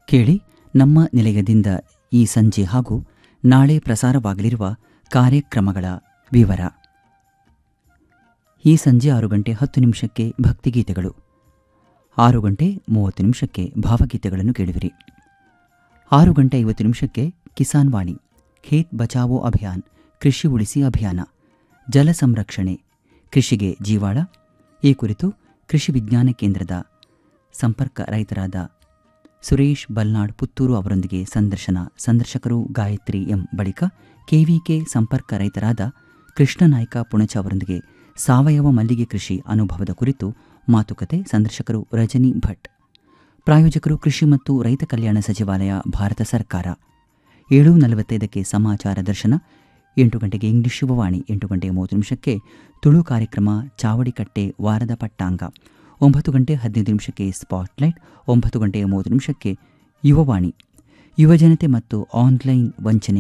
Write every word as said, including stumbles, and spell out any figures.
ಕೇಳಿ ನಮ್ಮ ನಿಲಯದಿಂದ ಈ ಸಂಜೆ ಹಾಗೂ ನಾಳೆ ಪ್ರಸಾರವಾಗಲಿರುವ ಕಾರ್ಯಕ್ರಮಗಳ ವಿವರ. ಈ ಸಂಜೆ ಆರು ಗಂಟೆ ಹತ್ತು ನಿಮಿಷಕ್ಕೆ ಭಕ್ತಿಗೀತೆಗಳು, ಆರು ಗಂಟೆ ಮೂವತ್ತು ನಿಮಿಷಕ್ಕೆ ಭಾವಗೀತೆಗಳನ್ನು ಕೇಳುವಿರಿ. ಆರು ಗಂಟೆ ಐವತ್ತು ನಿಮಿಷಕ್ಕೆ ಕಿಸಾನ್ ವಾಣಿ, ಖೇತ್ ಬಚಾವೋ ಅಭಿಯಾನ್, ಕೃಷಿ ಉಳಿಸಿ ಅಭಿಯಾನ, ಜಲ ಸಂರಕ್ಷಣೆ, ಕೃಷಿಗೆ ಜೀವಾಳ, ಈ ಕುರಿತು ಕೃಷಿ ವಿಜ್ಞಾನ ಕೇಂದ್ರದ ಸಂಪರ್ಕ ರೈತರಾದ ಸುರೇಶ್ ಬಲ್ನಾಡ್ ಪುತ್ತೂರು ಅವರೊಂದಿಗೆ ಸಂದರ್ಶನ. ಸಂದರ್ಶಕರು ಗಾಯತ್ರಿ ಎಂ. ಬಳಿಕ ಕೆವಿಕೆ ಸಂಪರ್ಕ ರೈತರಾದ ಕೃಷ್ಣನಾಯ್ಕ ಪುಣಚ ಅವರೊಂದಿಗೆ ಸಾವಯವ ಮಲ್ಲಿಗೆ ಕೃಷಿ ಅನುಭವದ ಕುರಿತು ಮಾತುಕತೆ. ಸಂದರ್ಶಕರು ರಜನಿ ಭಟ್. ಪ್ರಾಯೋಜಕರು ಕೃಷಿ ಮತ್ತು ರೈತ ಕಲ್ಯಾಣ ಸಚಿವಾಲಯ, ಭಾರತ ಸರ್ಕಾರ. ಏಳು ನಲವತ್ತೈದಕ್ಕೆ ಸಮಾಚಾರ ದರ್ಶನ, ಎಂಟು ಗಂಟೆಗೆ ಇಂಗ್ಲಿಷ್ ಯುವವಾಣಿ, ಎಂಟು ಗಂಟೆ ಮೂವತ್ತು ನಿಮಿಷಕ್ಕೆ ತುಳು ಕಾರ್ಯಕ್ರಮ ಚಾವಡಿಕಟ್ಟೆ ವಾರದ ಪಟ್ಟಾಂಗ, ಒಂಬತ್ತು ಗಂಟೆ ಹದಿನೈದು ನಿಮಿಷಕ್ಕೆ ಸ್ಪಾಟ್ಲೈಟ್, ಒಂಬತ್ತು ಗಂಟೆ ಮೂವತ್ತು ನಿಮಿಷಕ್ಕೆ ಯುವವಾಣಿ, ಯುವಜನತೆ ಮತ್ತು ಆನ್ಲೈನ್ ವಂಚನೆ